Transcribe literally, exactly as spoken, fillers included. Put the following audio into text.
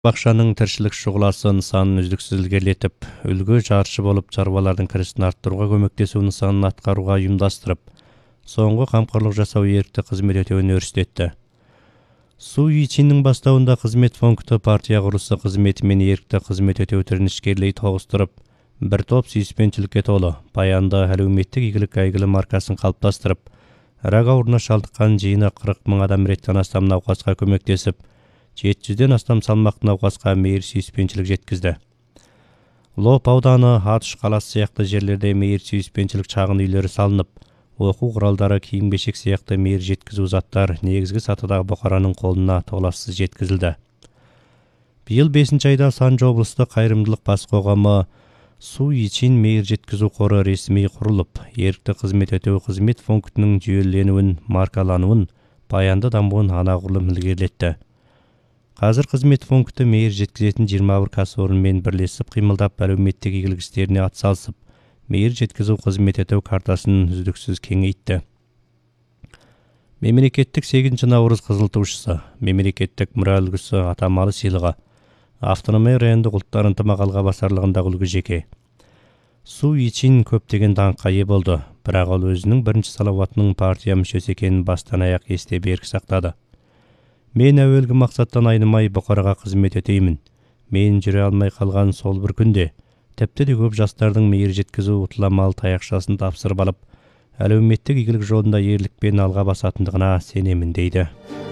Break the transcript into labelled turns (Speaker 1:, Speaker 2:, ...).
Speaker 1: Бақшаның тіршілік шұғыласы нысанын үздіксіз ілгерілетіп, үлгі жаршы болып чарбалардың кірісін арттыруға көмектесу нысанын атқаруға ұйымдастырып, соңғы қамқорлық жасау ерікті қызмет өтеуін өрістетті. Су Йичиннің бастауында қызмет пункті партия құрылысы қызметі мен ерікті қызмет өтеу түрін ішкерлей тоғыстырып, бір топ сүйіспеншілікке толы, баянды әлеуметтік игілік әйгілі маркасын қалыптастырып, рак ауруына шалдыққан жиыны қырық мың адам реттен астам науқасқа көмектесіп, жеті жүзден астам салмақты науқасқа мейір сүйіспеншілік жеткізді. Лоп ауданы, Атыш қаласы сияқты жерлерде мейір сүйіспеншілік шағын үйлері салынып, оқу құралдары, киім-кешек сияқты мейір жеткізу заттар негізгі сатыдағы бұқараның қолына толассыз жеткізілді. Биыл бесінші айда Санжы облыстық қайырымдылық бас қоғамы Су Йичин мейір жеткізу қоры ресми құрылып, ерікті қызмет өтеу қызмет пунктінің жүйеленуін, маркалануын, баянды дамуын анағұрлым ілгерілетті. Қазір қызмет пункті мейір жеткізетін жиырма бір кәсіпорынмен бірлесіп қимылдап, әлеуметтік игілік істеріне атсалысып, мейір жеткізу қызмет ету картасын үздіксіз кеңейтті. Мемлекеттік сегізінші наурыз қызылтушысы, мемлекеттік мұра үлгісі атамалы сыйлығы, автономия райондық ұлттар ынтымақ басарлығындағы үлгі жеке. Су Йичин көптеген даңққа ие болды, бірақ ол өзінің бірінші салауатының партия мүшесі екенін бастан аяқ есте берік сақтады. Мен әуелгі мақсаттан айнымай бұқараға қызмет етеймін. Мен жүре алмай қалған сол бір күнде, тіпті де көп жастардың мейір жеткізу ұтыламалы таяқшасын тапсырып алып, әлеуметтік игілік жолында ерлікпен алға басатындығына сенемін дейді.